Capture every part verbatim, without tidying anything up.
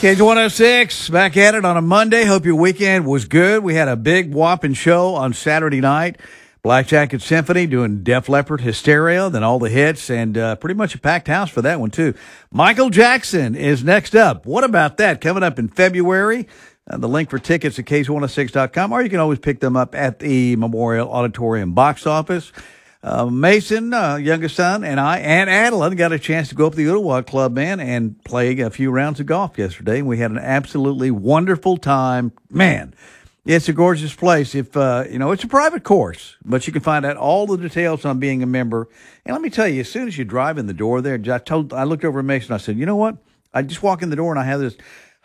Cage one oh six, back at it on a Monday. Hope your weekend was good. We had a big whopping show on Saturday night. Black Jacket Symphony doing Def Leppard, Hysteria, then all the hits, and uh, pretty much a packed house for that one, too. Michael Jackson is next up. What about that? Coming up in February. Uh, the link for tickets at cage one oh six dot com, or you can always pick them up at the Memorial Auditorium box office. Uh, Mason, uh, youngest son, and I, and Adeline got a chance to go up to the Ooltewah Club, man, and play a few rounds of golf yesterday. We had an absolutely wonderful time. Man, it's a gorgeous place. If uh, you know, it's a private course, but you can find out all the details on being a member. And let me tell you, as soon as you drive in the door there, I told, I looked over at Mason, I said, you know what? I just walk in the door and I have this,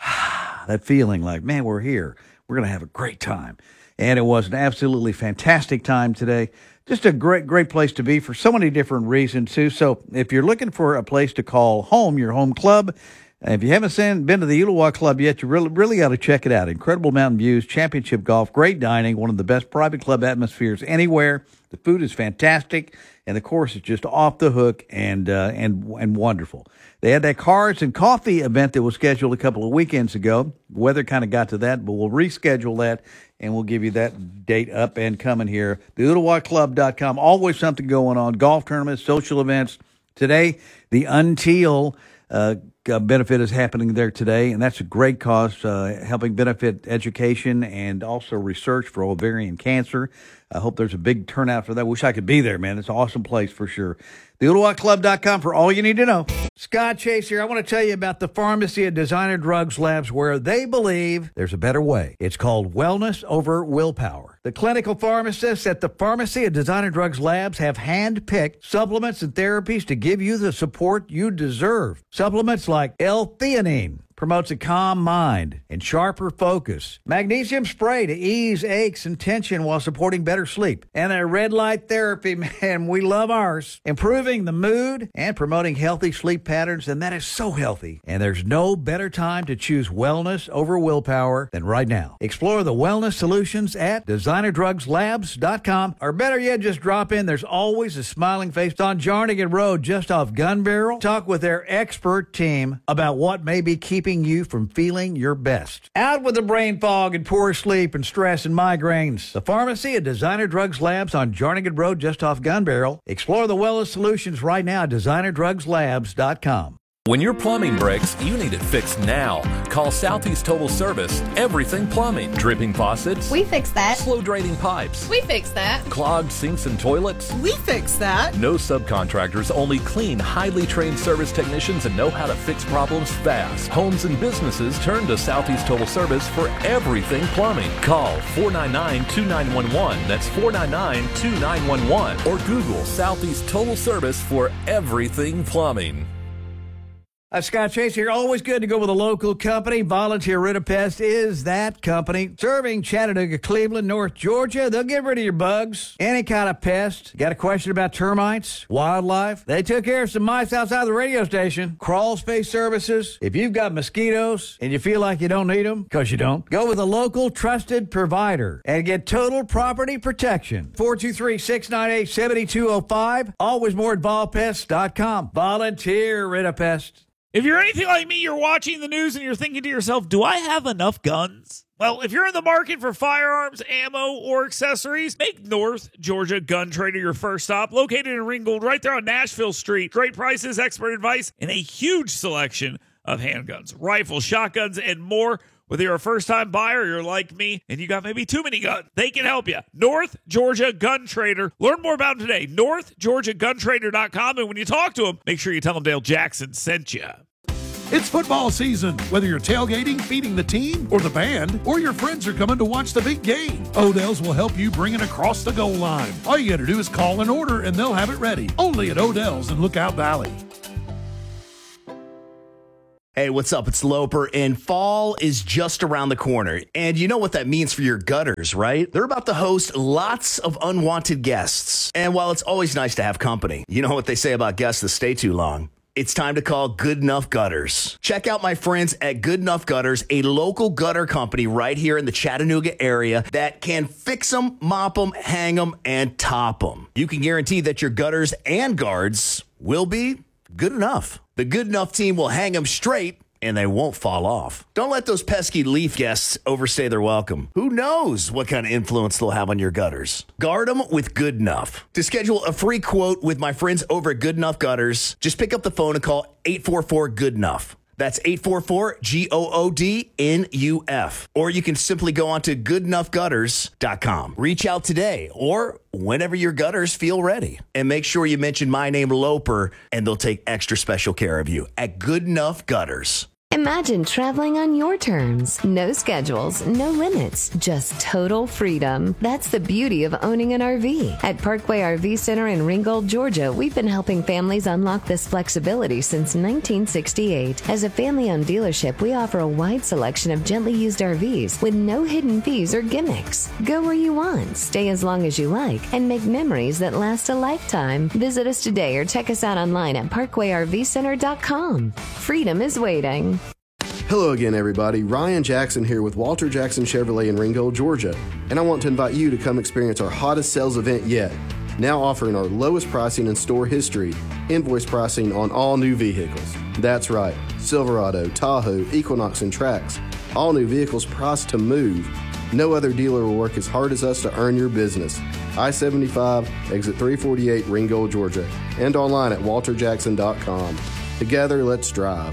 that feeling like, man, we're here. We're going to have a great time. And it was an absolutely fantastic time today. Just a great, great place to be for so many different reasons, too. So if you're looking for a place to call home, your home club, if you haven't seen, been to the Ooltewah Club yet, you really, really got to check it out. Incredible mountain views, championship golf, great dining, one of the best private club atmospheres anywhere. The food is fantastic, and the course is just off the hook and uh, and and wonderful. They had that cards and coffee event that was scheduled a couple of weekends ago. Weather kind of got to that, but we'll reschedule that, and we'll give you that date up and coming here. the ooltewah club dot com, always something going on. Golf tournaments, social events. Today, the Until uh, benefit is happening there today, and that's a great cause, uh, helping benefit education and also research for ovarian cancer. I hope there's a big turnout for that. Wish I could be there, man. It's an awesome place for sure. the ooltewah club dot com for all you need to know. Scott Chase here. I want to tell you about the pharmacy at Designer Drugs Labs, where they believe there's a better way. It's called wellness over willpower. The clinical pharmacists at the pharmacy at Designer Drugs Labs have hand-picked supplements and therapies to give you the support you deserve. Supplements like L-theanine promotes a calm mind and sharper focus. Magnesium spray to ease aches and tension while supporting better sleep. And a red light therapy, man, we love ours. Improving the mood and promoting healthy sleep patterns, and that is so healthy. And there's no better time to choose wellness over willpower than right now. Explore the wellness solutions at designer drugs labs dot com, or better yet, just drop in. There's always a smiling face on Jarnigan Road, just off Gun Barrel. Talk with their expert team about what may be keeping you from feeling your best. Out with the brain fog and poor sleep and stress and migraines. The pharmacy at Designer Drugs Labs on Jarnigan Road, just off Gun Barrel. Explore the wellness solutions right now at designer drugs labs dot com. When your plumbing breaks, you need it fixed now. Call Southeast Total Service. Everything plumbing. Dripping faucets. We fix that. Slow draining pipes. We fix that. Clogged sinks and toilets. We fix that. No subcontractors, only clean, highly trained service technicians that know how to fix problems fast. Homes and businesses turn to Southeast Total Service for everything plumbing. Call four nine nine, two nine one one. That's four nine nine, two nine one one. Or Google Southeast Total Service for everything plumbing. Uh, Scott Chase here. Always good to go with a local company. Volunteer Rid-A-Pest is that company. Serving Chattanooga, Cleveland, North Georgia. They'll get rid of your bugs. Any kind of pest. Got a question about termites? Wildlife? They took care of some mice outside the radio station. Crawl space services. If you've got mosquitoes and you feel like you don't need them, because you don't, go with a local trusted provider and get total property protection. four two three, six nine eight, seven two zero five. Always more at vol pest dot com. Volunteer Rid-A-Pest. If you're anything like me, you're watching the news and you're thinking to yourself, do I have enough guns? Well, if you're in the market for firearms, ammo, or accessories, make North Georgia Gun Trader your first stop. Located in Ringgold, right there on Nashville Street. Great prices, expert advice, and a huge selection of handguns, rifles, shotguns, and more. Whether you're a first-time buyer or you're like me and you got maybe too many guns, they can help you. North Georgia Gun Trader. Learn more about them today. north georgia gun trader dot com. And when you talk to them, make sure you tell them Dale Jackson sent you. It's football season. Whether you're tailgating, feeding the team, or the band, or your friends are coming to watch the big game, Odell's will help you bring it across the goal line. All you got to do is call an order and they'll have it ready. Only at Odell's in Lookout Valley. Hey, what's up? It's Loper, and fall is just around the corner. And you know what that means for your gutters, right? They're about to host lots of unwanted guests. And while it's always nice to have company, you know what they say about guests that stay too long. It's time to call Good Enough Gutters. Check out my friends at Good Enough Gutters, a local gutter company right here in the Chattanooga area that can fix them, mop them, hang them, and top them. You can guarantee that your gutters and guards will be good enough. The Good Enough team will hang them straight and they won't fall off. Don't let those pesky leaf guests overstay their welcome. Who knows what kind of influence they'll have on your gutters? Guard them with Good Enough. To schedule a free quote with my friends over at Good Enough Gutters, just pick up the phone and call eight four four good enough. That's eight four four G O O D N U F. Or you can simply go on to good enough gutters dot com. Reach out today or whenever your gutters feel ready. And make sure you mention my name, Loper, and they'll take extra special care of you at Good Enough Gutters. Imagine traveling on your terms. No schedules, no limits, just total freedom. That's the beauty of owning an R V. At Parkway R V Center in Ringgold, Georgia, we've been helping families unlock this flexibility since nineteen sixty-eight. As a family-owned dealership, we offer a wide selection of gently used R Vs with no hidden fees or gimmicks. Go where you want, stay as long as you like, and make memories that last a lifetime. Visit us today or check us out online at parkway r v center dot com. Freedom is waiting. Hello again, everybody. Ryan Jackson here with Walter Jackson Chevrolet in Ringgold, Georgia. And I want to invite you to come experience our hottest sales event yet. Now offering our lowest pricing in store history, invoice pricing on all new vehicles. That's right, Silverado, Tahoe, Equinox, and Trax. All new vehicles priced to move. No other dealer will work as hard as us to earn your business. I seventy-five, exit three forty-eight, Ringgold, Georgia. And online at walter jackson dot com. Together, let's drive.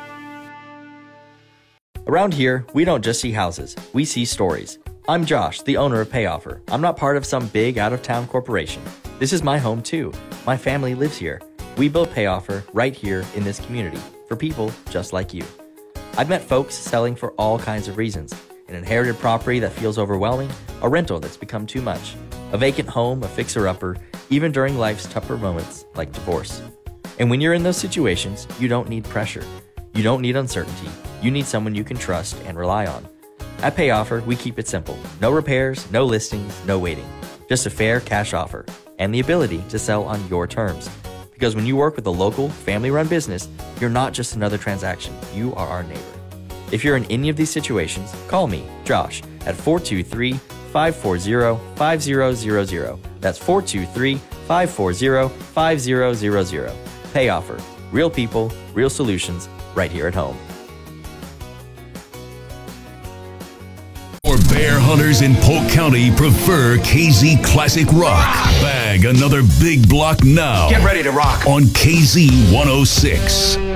Around here, we don't just see houses, we see stories. I'm Josh, the owner of Payoffer. I'm not part of some big out-of-town corporation. This is my home too. My family lives here. We built Payoffer right here in this community for people just like you. I've met folks selling for all kinds of reasons. An inherited property that feels overwhelming, a rental that's become too much, a vacant home, a fixer-upper, even during life's tougher moments like divorce. And when you're in those situations, you don't need pressure. You don't need uncertainty. You need someone you can trust and rely on. At Payoffer, we keep it simple. No repairs, no listings, no waiting. Just a fair cash offer and the ability to sell on your terms. Because when you work with a local, family-run business, you're not just another transaction. You are our neighbor. If you're in any of these situations, call me, Josh, at four two three, five four zero, five zero zero zero. That's four two three, five four zero, five zero zero zero. Payoffer. Real people, real solutions, right here at home. More bear hunters in Polk County prefer K Z Classic Rock. Bag another big block now. Get ready to rock on K Z one oh six.